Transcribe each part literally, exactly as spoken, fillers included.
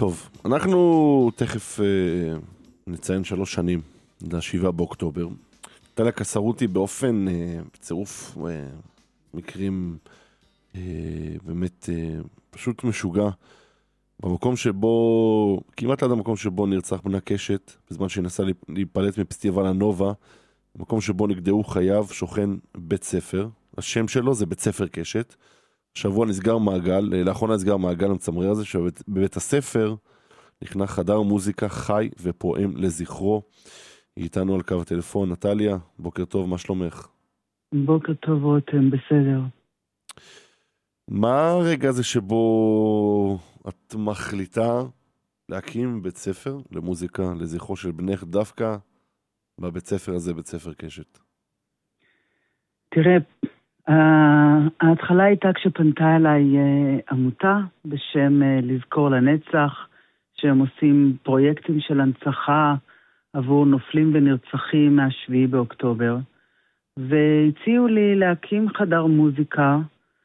טוב, אנחנו תכף אה, נציין שלוש שנים לשבעה באוקטובר. טליה קסרוטי באופן אה, צירוף אה, מקרים אה, באמת אה, פשוט משוגע, במקום שבו, כמעט עד המקום שבו נרצח בנה קשת, בזמן שנסה להיפלט מפסטיבל הנובה, במקום שבו נגדעו חייו שוכן בית ספר, השם שלו זה בית ספר קשת. שבוע נסגר מעגל, לאחרונה נסגר מעגל המצמרר הזה, שבבית הספר נכנס חדר מוזיקה חי ופועם לזכרו. היא איתנו על קו הטלפון. נטליה, בוקר טוב, מה שלומך? בוקר טוב רותם, בסדר. מה הרגע הזה שבו את מחליטה להקים בית ספר למוזיקה לזכרו של בנך דווקא בבית ספר הזה, בית ספר קשת? תראה, ההתחלה הייתה כשפנתה אליי עמותה בשם לזכור לנצח, שהם עושים פרויקטים של הנצחה עבור נופלים ונרצחים מהשביעי באוקטובר, והציעו לי להקים חדר מוזיקה,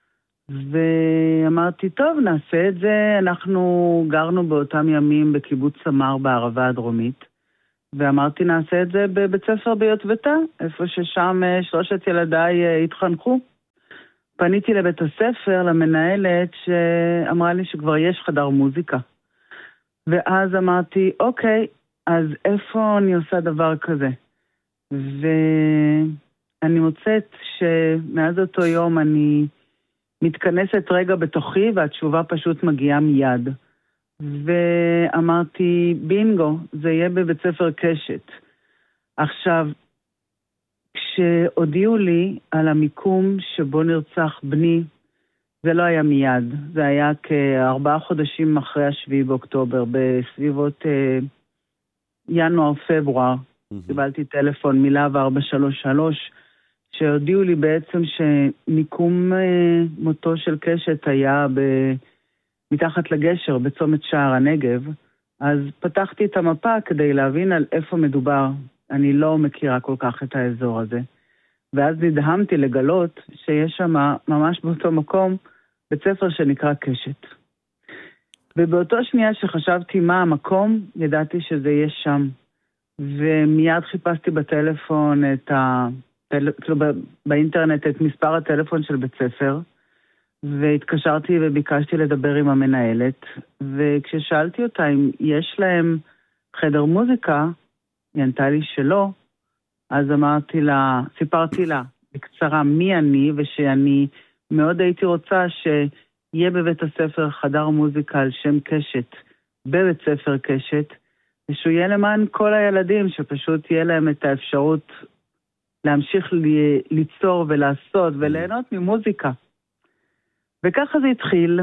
ואמרתי, טוב, נעשה את זה. אנחנו גרנו באותם ימים בקיבוץ סמר בערבה הדרומית, ואמרתי, נעשה את זה בבית ספר ביוטבתה, איפה ששם שלושת ילדיי התחנכו. פניתי לבית הספר, למנהלת, שאמרה לי שכבר יש חדר מוזיקה. ואז אמרתי, אוקיי, אז איפה אני עושה דבר כזה? ואני מוצאת שמאז אותו יום אני מתכנסת רגע בתוכי, והתשובה פשוט מגיעה מיד. ואמרתי, בינגו, זה יהיה בבית ספר קשת. עכשיו, כשהודיעו לי על המיקום שבו נרצח בני, זה לא היה מיד. זה היה כארבעה חודשים אחרי השביעי באוקטובר, בסביבות אה, ינואר-פברואר. Mm-hmm. קיבלתי טלפון מלהב ארבע שלוש שלוש, שהודיעו לי בעצם שמיקום אה, מותו של קשת היה ב... מתחת לגשר, בצומת שער הנגב. אז פתחתי את המפה כדי להבין על איפה מדובר. אני לא מכירה כל כך את האזור הזה. ואז נדהמתי לגלות שיש שם ממש באותו מקום בית ספר שנקרא קשת. ובאותו שנייה שחשבתי מה המקום, ידעתי שזה יהיה שם. ומיד חיפשתי בטלפון את ה... כאילו באינטרנט את מספר הטלפון של בית ספר, והתקשרתי וביקשתי לדבר עם המנהלת, וכששאלתי אותה אם יש להם חדר מוזיקה, היא ענתה לי שלא, אז אמרתי לה, סיפרתי לה בקצרה מי אני, ושאני מאוד הייתי רוצה שיהיה בבית הספר חדר מוזיקה על שם קשת, בבית ספר קשת, ושהוא יהיה למען כל הילדים, שפשוט יהיה להם את האפשרות להמשיך ליצור ולעשות וליהנות ממוזיקה. וככה זה התחיל,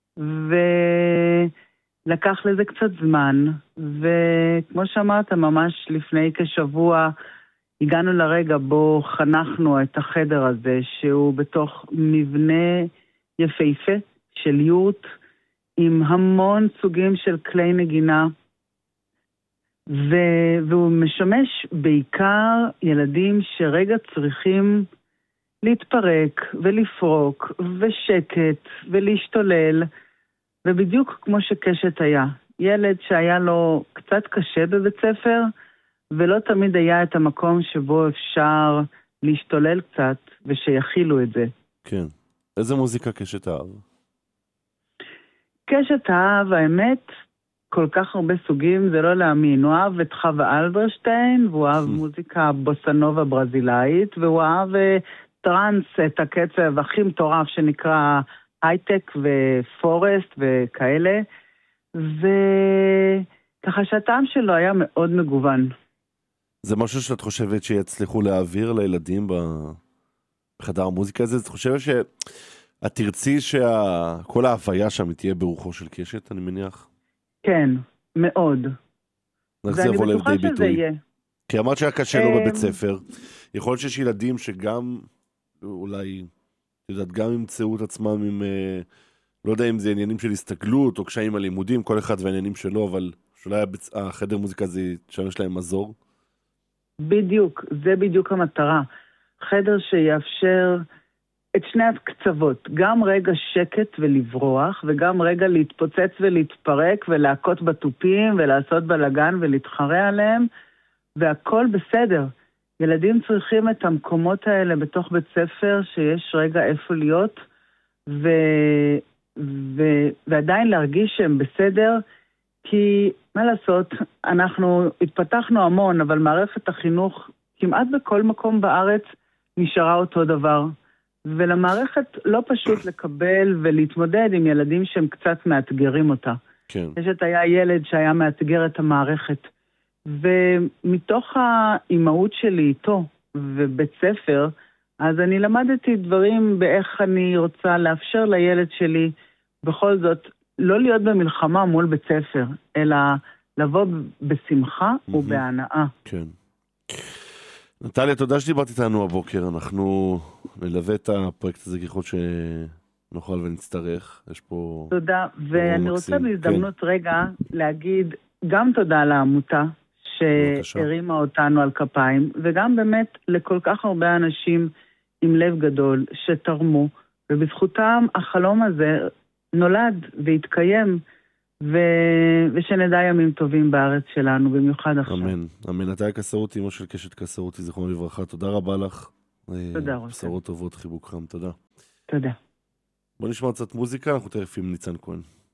ולקח לזה קצת זמן, וכמו שאמרת, ממש לפני כשבוע הגענו לרגע בו חנכנו את החדר הזה, שהוא בתוך מבנה יפהפה של יורט, עם המון סוגים של כלי נגינה, ו- והוא משמש בעיקר ילדים שרגע צריכים להתפרק ולפרוק ושקט ולהשתולל, ובדיוק כמו שקשת היה. ילד שהיה לו קצת קשה בבית ספר, ולא תמיד היה את המקום שבו אפשר להשתולל קצת ושיחילו את זה. כן. איזה מוזיקה קשת אהב? קשת אהב, האמת, כל כך הרבה סוגים, זה לא להאמין. הוא אהב את חווה אלברשטיין, והוא אהב מוזיקה בוסנובה ברזילאית, והוא אהב טרנס, את הקצב הכי מטורף שנקרא הייטק ופורסט וכאלה, וככה שהטעם שלו היה מאוד מגוון. זה משהו שאת חושבת שיצליחו להעביר לילדים בחדר המוזיקה הזה? את חושבת שאת תרצי שכל ההוויה שם תהיה ברוחו של קשת, אני מניח? כן, מאוד. ואני בטוחה שזה יהיה. כי אמרת שהיה קשה לו בבית ספר. יכול להיות שיש ילדים שגם, אולי, יודעת, גם ימצאו את עצמם עם, לא יודע אם זה עניינים של הסתגלות, או קשיים על לימודים, כל אחד והעניינים שלו, אבל שאולי החדר מוזיקה הזה ישמש להם מזור. בדיוק, זה בדיוק המטרה. חדר שיאפשר את שני הקצוות, גם רגע שקט ולברוח, וגם רגע להתפוצץ ולהתפרק ולהכות בטופים ולעשות בלגן ולהתחרע עליהם, והכל בסדר. ילדים צריכים את המקומות האלה בתוך בית ספר, שיש רגע איפה להיות, ו... ו... ועדיין להרגיש שהם בסדר, כי מה לעשות, אנחנו התפתחנו המון, אבל מערכת החינוך כמעט בכל מקום בארץ נשארה אותו דבר. ולמערכת לא פשוט לקבל ולהתמודד עם ילדים שהם קצת מאתגרים אותה. כן. יש את היה ילד שהיה מאתגר את המערכת. ומתוך האימהות שלי איתו ובית ספר, אז אני למדתי דברים באיך אני רוצה לאפשר לילד שלי בכל זאת לא להיות במלחמה מול בית ספר, אלא לבוא בשמחה mm-hmm. ובהנאה. כן. נטליה, תודה שדיברת איתנו הבוקר. אנחנו נלווה את הפרויקט הזה ככל שנוכל ונצטרך. יש פה... תודה, ואני רוצה בהזדמנות כן. רגע להגיד גם תודה לעמותה שהרימה אותנו על כפיים, וגם באמת לכל כך הרבה אנשים עם לב גדול שתרמו, ובזכותם החלום הזה נולד והתקיים, ו... ושנדע ימים טובים בארץ שלנו, במיוחד עכשיו. אמן. אמן. נטליה קסרותי, אמו של קשת קסרותי, זכרונו לברכה. תודה רבה לך. תודה רבה. בשורות טובות, חיבוק חם. תודה. תודה. בוא נשמע קצת מוזיקה, אנחנו תכף עם ניצן כהן.